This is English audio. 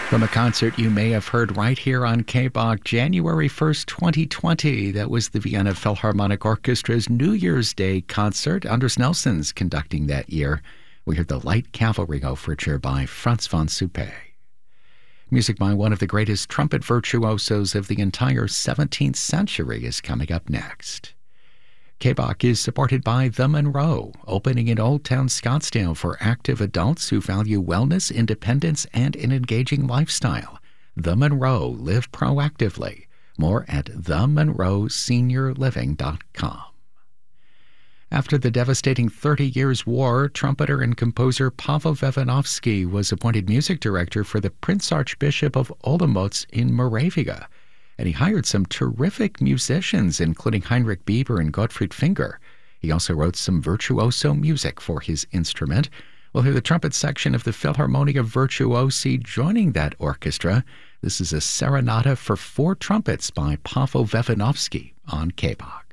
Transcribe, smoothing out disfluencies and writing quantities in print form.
From a concert you may have heard right here on KBOC, January 1st, 2020. That was the Vienna Philharmonic Orchestra's New Year's Day concert. Anders Nelson's conducting that year. We heard the Light Cavalry Overture by Franz von Suppé. Music by one of the greatest trumpet virtuosos of the entire 17th century is coming up next. KBOC is supported by The Monroe, opening in Old Town Scottsdale for active adults who value wellness, independence, and an engaging lifestyle. The Monroe, live proactively. More at themonroeseniorliving.com. After the devastating 30 Years' War, trumpeter and composer Pavel Vevanovsky was appointed music director for the Prince Archbishop of Olomouc in Moravia. And he hired some terrific musicians, including Heinrich Bieber and Gottfried Finger. He also wrote some virtuoso music for his instrument. We'll hear the trumpet section of the Philharmonia Virtuosi joining that orchestra. This is a serenata for 4 trumpets by Pavel Vevanovsky on KBOC.